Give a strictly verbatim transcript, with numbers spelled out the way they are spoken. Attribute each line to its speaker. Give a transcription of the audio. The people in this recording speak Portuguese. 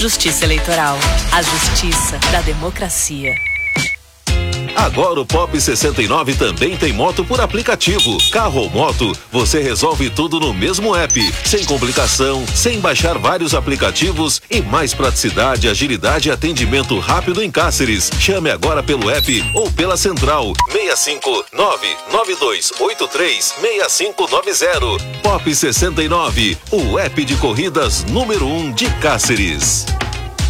Speaker 1: Justiça Eleitoral, a justiça da democracia.
Speaker 2: Agora o Pop sessenta e nove também tem moto por aplicativo. Carro ou moto, você resolve tudo no mesmo app. Sem complicação, sem baixar vários aplicativos e mais praticidade, agilidade e atendimento rápido em Cáceres. Chame agora pelo app ou pela central seis cinco nove nove dois oito três seis cinco nove zero. Pop sessenta e nove, o app de corridas número um de Cáceres.